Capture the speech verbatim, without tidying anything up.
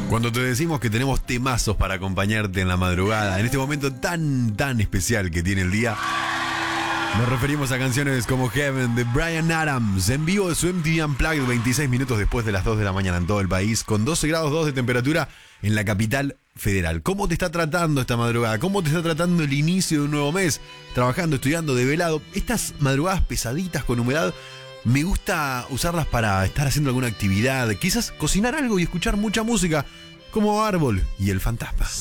Cuando te decimos que tenemos temazos para acompañarte en la madrugada, en este momento tan, tan especial que tiene el día, nos referimos a canciones como Heaven de Bryan Adams, en vivo de su M T V Unplugged, veintiséis minutos después de las dos de la mañana en todo el país, con doce grados dos de temperatura en la capital federal. ¿Cómo te está tratando esta madrugada? ¿Cómo te está tratando el inicio de un nuevo mes? Trabajando, estudiando, desvelado. Estas madrugadas pesaditas con humedad, me gusta usarlas para estar haciendo alguna actividad, quizás cocinar algo y escuchar mucha música, como Árbol y El Fantasma.